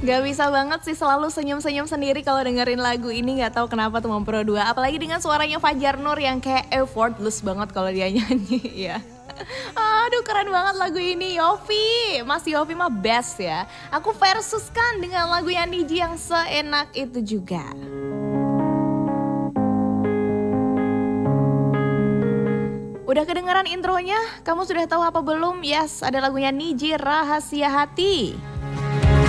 Gak bisa banget sih selalu senyum-senyum sendiri kalau dengerin lagu ini. Gak tahu kenapa tuh Pro 2. Apalagi dengan suaranya Fajar Nur yang kayak effortless banget kalau dia nyanyi ya. Aduh keren banget lagu ini Yofi. Mas Yofi mah best ya. Aku versuskan dengan lagunya Niji yang seenak itu juga. Udah kedengeran intronya? Kamu sudah tahu apa belum? Yes, ada lagunya Niji Rahasia Hati.